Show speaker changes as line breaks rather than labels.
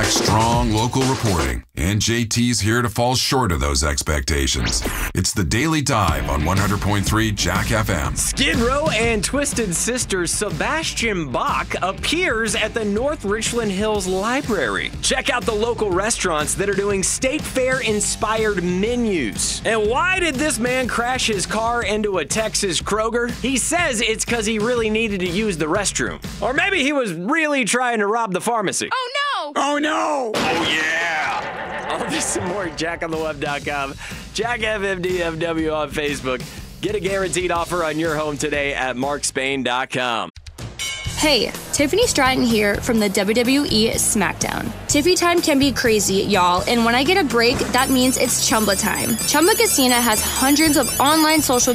Strong local reporting, and JT's here to fall short of those expectations. It's the Daily Dive on 100.3 Jack FM.
Skid Row and Twisted Sister Sebastian Bach appears at the North Richland Hills Library. Check out the local restaurants that are doing State Fair-inspired menus. And why did this man crash his car into a Texas Kroger? He says it's because he really needed to use the restroom. Or maybe he was really trying to rob the pharmacy.
Oh, no!
Oh, no! Oh, yeah! All this and more at jackontheweb.com. Jack FMDFW on Facebook. Get a guaranteed offer on your home today at markspain.com.
Hey, Tiffany Stratton here from the WWE SmackDown. Tiffy time can be crazy, y'all, and when I get a break, that means it's Chumba time. Chumba Casino has hundreds of online social